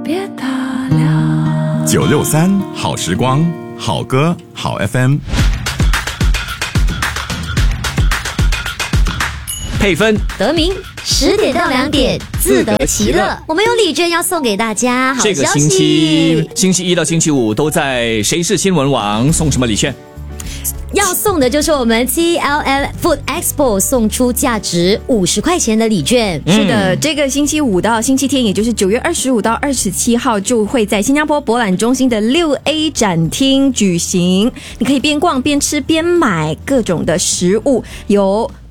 别打了 963好时光，好歌好 FM。 配分得名10点到2点，自得其乐。我们有礼券要送给大家，好消息！ 这个星期一到星期五都在谁是新闻网送什么礼券？ 要送的就是我们 TLM Food Expo 送出价值50块钱的礼券。 是的，这个星期五到星期天，也就是9月25到27号，就会在新加坡博览中心的6A 展厅举行。你可以边逛边吃边买各种的食物，有